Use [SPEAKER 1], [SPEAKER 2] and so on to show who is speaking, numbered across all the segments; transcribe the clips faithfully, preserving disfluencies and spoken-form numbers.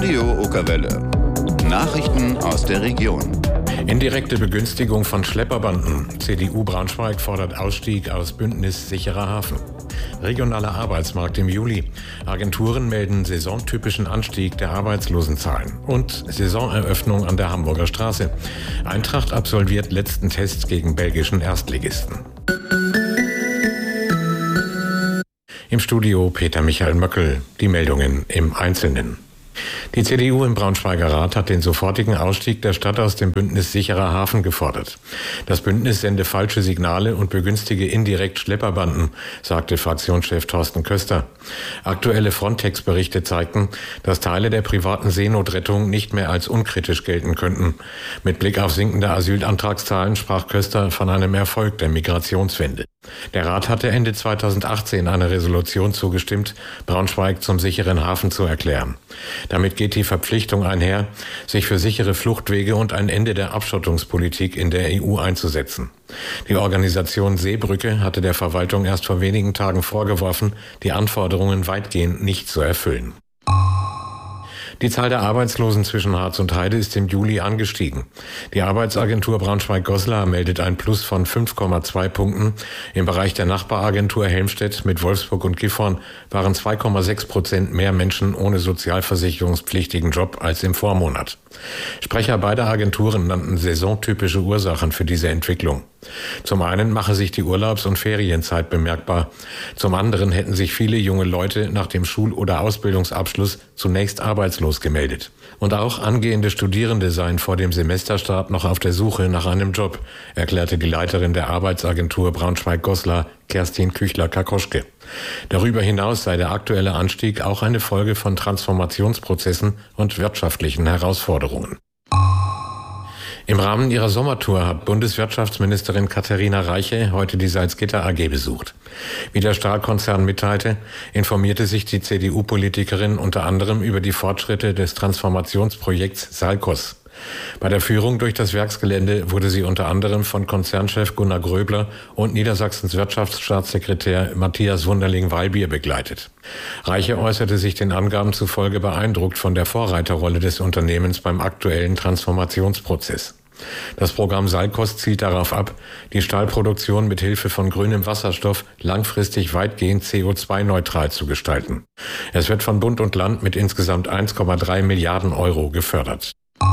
[SPEAKER 1] Radio Okerwelle. Nachrichten aus der Region.
[SPEAKER 2] Indirekte Begünstigung von Schlepperbanden. C D U Braunschweig fordert Ausstieg aus Bündnis Sicherer Hafen. Regionaler Arbeitsmarkt im Juli. Agenturen melden saisontypischen Anstieg der Arbeitslosenzahlen. Und Saisoneröffnung an der Hamburger Straße. Eintracht absolviert letzten Test gegen belgischen Erstligisten. Im Studio Peter Michael Möckel. Die Meldungen im Einzelnen. Die C D U im Braunschweiger Rat hat den sofortigen Ausstieg der Stadt aus dem Bündnis Sicherer Hafen gefordert. Das Bündnis sende falsche Signale und begünstige indirekt Schlepperbanden, sagte Fraktionschef Thorsten Köster. Aktuelle Frontex-Berichte zeigten, dass Teile der privaten Seenotrettung nicht mehr als unkritisch gelten könnten. Mit Blick auf sinkende Asylantragszahlen sprach Köster von einem Erfolg der Migrationswende. Der Rat hatte Ende zweitausendachtzehn eine Resolution zugestimmt, Braunschweig zum sicheren Hafen zu erklären. Damit geht die Verpflichtung einher, sich für sichere Fluchtwege und ein Ende der Abschottungspolitik in der E U einzusetzen. Die Organisation Seebrücke hatte der Verwaltung erst vor wenigen Tagen vorgeworfen, die Anforderungen weitgehend nicht zu erfüllen. Die Zahl der Arbeitslosen zwischen Harz und Heide ist im Juli angestiegen. Die Arbeitsagentur Braunschweig-Goslar meldet ein Plus von fünf Komma zwei Punkten. Im Bereich der Nachbaragentur Helmstedt mit Wolfsburg und Gifhorn waren zwei Komma sechs Prozent mehr Menschen ohne sozialversicherungspflichtigen Job als im Vormonat. Sprecher beider Agenturen nannten saisontypische Ursachen für diese Entwicklung. Zum einen mache sich die Urlaubs- und Ferienzeit bemerkbar. Zum anderen hätten sich viele junge Leute nach dem Schul- oder Ausbildungsabschluss zunächst arbeitslos gemeldet. Und auch angehende Studierende seien vor dem Semesterstart noch auf der Suche nach einem Job, erklärte die Leiterin der Arbeitsagentur Braunschweig-Goslar, Kerstin Küchler-Kakoschke. Darüber hinaus sei der aktuelle Anstieg auch eine Folge von Transformationsprozessen und wirtschaftlichen Herausforderungen. Im Rahmen ihrer Sommertour hat Bundeswirtschaftsministerin Katharina Reiche heute die Salzgitter A G besucht. Wie der Stahlkonzern mitteilte, informierte sich die C D U-Politikerin unter anderem über die Fortschritte des Transformationsprojekts Salcos. Bei der Führung durch das Werksgelände wurde sie unter anderem von Konzernchef Gunnar Gröbler und Niedersachsens Wirtschaftsstaatssekretär Matthias Wunderling-Weilbier begleitet. Reiche äußerte sich den Angaben zufolge beeindruckt von der Vorreiterrolle des Unternehmens beim aktuellen Transformationsprozess. Das Programm Salcos zielt darauf ab, die Stahlproduktion mit Hilfe von grünem Wasserstoff langfristig weitgehend C O zwei neutral zu gestalten. Es wird von Bund und Land mit insgesamt eins Komma drei Milliarden Euro gefördert.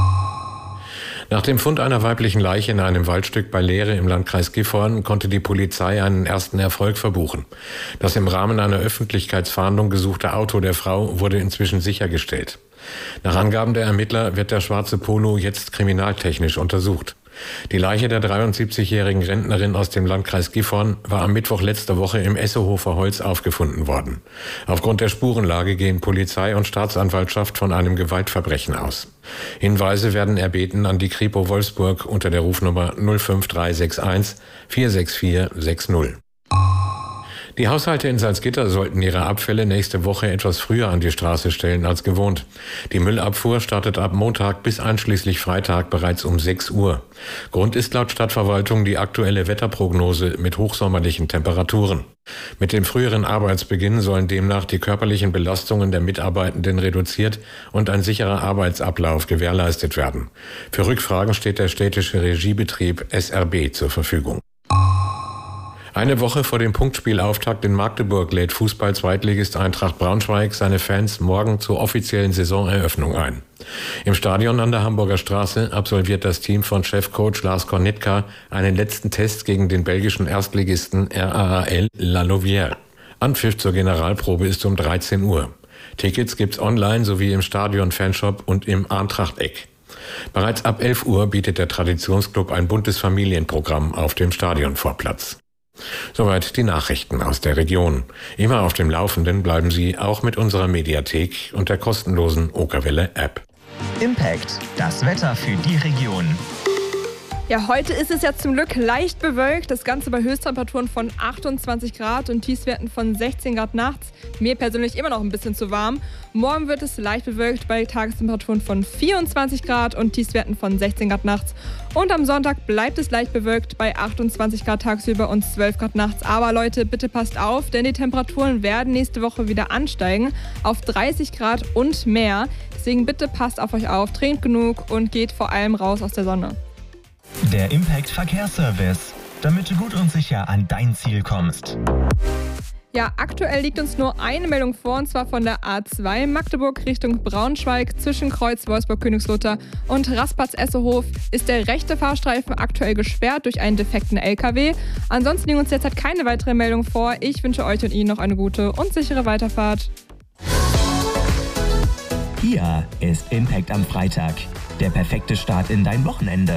[SPEAKER 2] Nach dem Fund einer weiblichen Leiche in einem Waldstück bei Lehre im Landkreis Gifhorn konnte die Polizei einen ersten Erfolg verbuchen. Das im Rahmen einer Öffentlichkeitsfahndung gesuchte Auto der Frau wurde inzwischen sichergestellt. Nach Angaben der Ermittler wird der schwarze Polo jetzt kriminaltechnisch untersucht. Die Leiche der dreiundsiebzigjährigen Rentnerin aus dem Landkreis Gifhorn war am Mittwoch letzter Woche im Essehofer Holz aufgefunden worden. Aufgrund der Spurenlage gehen Polizei und Staatsanwaltschaft von einem Gewaltverbrechen aus. Hinweise werden erbeten an die Kripo Wolfsburg unter der Rufnummer null fünf drei sechs eins vier sechs vier sechs null. Die Haushalte in Salzgitter sollten ihre Abfälle nächste Woche etwas früher an die Straße stellen als gewohnt. Die Müllabfuhr startet ab Montag bis einschließlich Freitag bereits um sechs Uhr. Grund ist laut Stadtverwaltung die aktuelle Wetterprognose mit hochsommerlichen Temperaturen. Mit dem früheren Arbeitsbeginn sollen demnach die körperlichen Belastungen der Mitarbeitenden reduziert und ein sicherer Arbeitsablauf gewährleistet werden. Für Rückfragen steht der städtische Regiebetrieb S R B zur Verfügung. Eine Woche vor dem Punktspielauftakt in Magdeburg lädt Fußball-Zweitligist Eintracht Braunschweig seine Fans morgen zur offiziellen Saisoneröffnung ein. Im Stadion an der Hamburger Straße absolviert das Team von Chefcoach Lars Kornitka einen letzten Test gegen den belgischen Erstligisten R A A L La Louvière. Anpfiff zur Generalprobe ist um dreizehn Uhr. Tickets gibt's online sowie im Stadion-Fanshop und im Eintracht-Eck. Bereits ab elf Uhr bietet der Traditionsclub ein buntes Familienprogramm auf dem Stadionvorplatz. Soweit die Nachrichten aus der Region. Immer auf dem Laufenden bleiben Sie auch mit unserer Mediathek und der kostenlosen Okerwelle-App.
[SPEAKER 3] Impact, das Wetter für die Region.
[SPEAKER 4] Ja, heute ist es ja zum Glück leicht bewölkt. Das Ganze bei Höchsttemperaturen von achtundzwanzig Grad und Tiefstwerten von sechzehn Grad nachts. Mir persönlich immer noch ein bisschen zu warm. Morgen wird es leicht bewölkt bei Tagestemperaturen von vierundzwanzig Grad und Tiefstwerten von sechzehn Grad nachts. Und am Sonntag bleibt es leicht bewölkt bei achtundzwanzig Grad tagsüber und zwölf Grad nachts. Aber Leute, bitte passt auf, denn die Temperaturen werden nächste Woche wieder ansteigen auf dreißig Grad und mehr. Deswegen bitte passt auf euch auf, trinkt genug und geht vor allem raus aus der Sonne.
[SPEAKER 3] Der Impact Verkehrsservice, damit du gut und sicher an dein Ziel kommst.
[SPEAKER 4] Ja, aktuell liegt uns nur eine Meldung vor, und zwar von der A zwei Magdeburg Richtung Braunschweig. Zwischen Kreuz Wolfsburg-Königslutter und Raspatz-Essehof ist der rechte Fahrstreifen aktuell gesperrt durch einen defekten L K W. Ansonsten liegen uns derzeit keine weiteren Meldungen vor. Ich wünsche euch und Ihnen noch eine gute und sichere Weiterfahrt.
[SPEAKER 3] Hier ist Impact am Freitag, der perfekte Start in dein Wochenende.